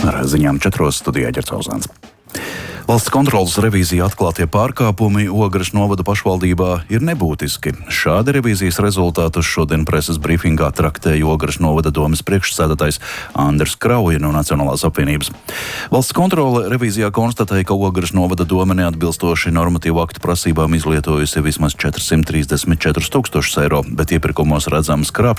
Ar ziņām 4 studijā Ģercauzāns. Valsts kontroles revīzija atklātie pārkāpumi Ogres novada pašvaldībā ir nebūtiski. Šādi revīzijas rezultātus šodien preses brīfingā traktēja Ogres novada domes priekšsēdētājs Andris Krauja no Nacionālās apvienības. Valsts kontrole revīzijā konstatēja, ka Ogres novada dome neatbilstoši normatīvu aktu prasībām izlietojusi vismaz 434 000 eiro, bet iepirkumos redzams krāpšanas